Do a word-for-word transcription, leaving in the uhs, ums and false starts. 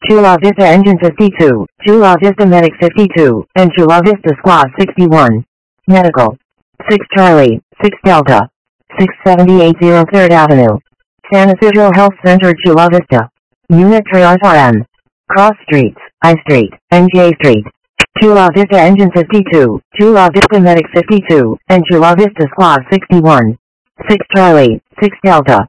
Chula Vista Engine fifty-two, Chula Vista Medic fifty-two, and Chula Vista Squad sixty-one. Medical. six Charlie, six Delta. six seventy-eight oh third Avenue. San Isidro Health Center Chula Vista. Unit Triage R M. Cross Streets, I Street, and J Street. Chula Vista Engine fifty-two, Chula Vista Medic fifty-two, and Chula Vista Squad sixty-one. six Charlie, six Delta.